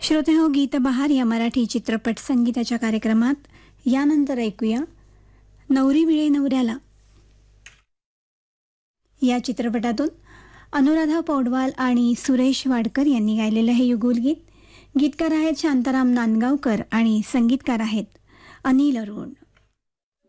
श्रोते हो, गीत बहार या मराठी चित्रपट संगीताच्या कार्यक्रमात यानंतर ऐकूया नवरी मिळे नवऱ्याला या चित्रपटातून अनुराधा पौडवाल आणि सुरेश वाडकर यांनी गायलेलं हे युगुलगीत. गीतकार आहेत शांताराम नांदगावकर आणि संगीतकार आहेत अनिल अरुण.